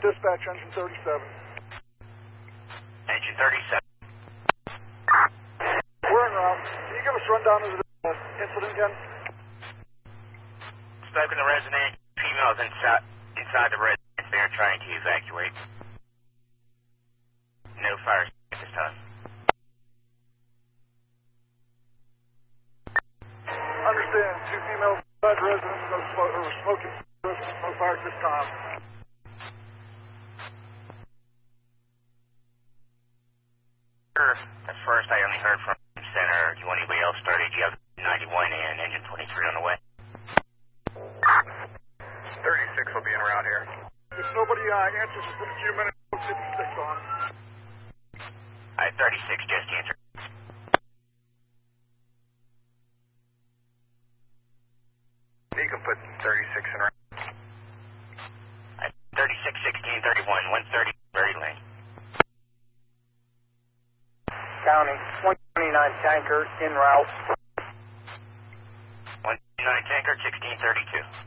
dispatch, engine 37. Engine 37. We're en route. Can you give us a rundown of the incident again? Spoken to resident. Females inside the residence. They are trying to evacuate. No fire at this time. Understand. 2 females inside the residence. No smoking. No fire at this time. At first, I only heard from center. Do you want anybody else started? You have 91 and engine 23 on the way. 36 will be en route here. If nobody answers within a few minutes, we'll get the sticks on. 36 just answered. You can put 36 in route. 36, 16, 31, 130, Berry Lane. County, 129 tanker en route. 129 tanker, 1632.